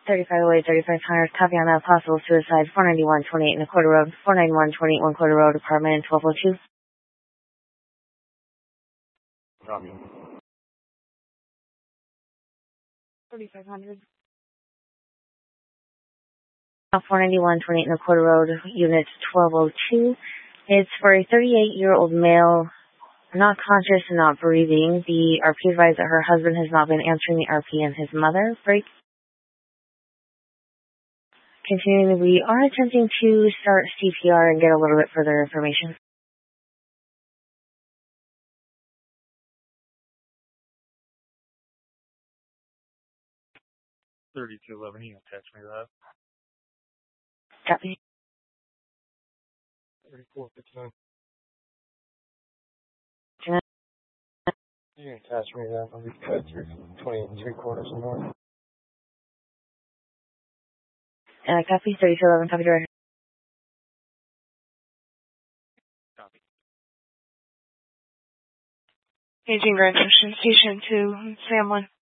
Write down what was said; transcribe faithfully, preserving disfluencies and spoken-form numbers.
thirty-five oh eight, thirty-five hundred, copy on that, possible suicide, four ninety-one, twenty-eight and a quarter road, four ninety-one, twenty-eight, one quarter road, apartment, twelve oh two. Copy. thirty-five hundred. four ninety-one, twenty-eight and a quarter road, unit twelve oh two. It's for a thirty-eight-year-old male, not conscious and not breathing. The R P advised that her husband has not been answering the R P and his mother. Break. Continuing, we are attempting to start C P R and get a little bit further information. thirty-two eleven, you can text me that. Copy. thirty-four fifty-nine. Can I- You can text me that. I'll be cut through twenty-eight and three quarters of north. Uh, copy, thirty-two eleven, copy director. Copy. Paging Grand Junction Station to Sam one.